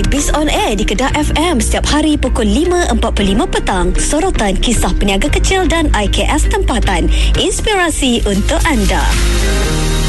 ikuti Biz on Air di Kedah FM setiap hari pukul 5.45 petang. Sorotan kisah peniaga kecil dan IKS tempatan. Inspirasi untuk anda.